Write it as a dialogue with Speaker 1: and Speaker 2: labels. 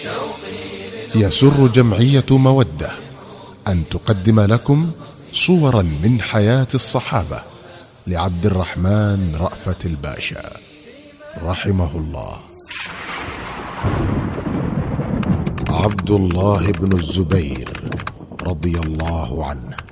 Speaker 1: يسر جمعية مودة أن تقدم لكم صورا من حياة الصحابة لعبد الرحمن رأفت الباشا رحمه الله. عبد الله بن الزبير رضي الله عنه